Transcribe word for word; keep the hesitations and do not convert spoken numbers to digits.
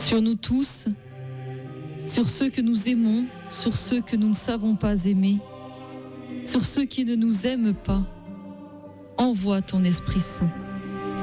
sur nous tous, sur ceux que nous aimons, sur ceux que nous ne savons pas aimer, sur ceux qui ne nous aiment pas. Envoie ton Esprit Saint.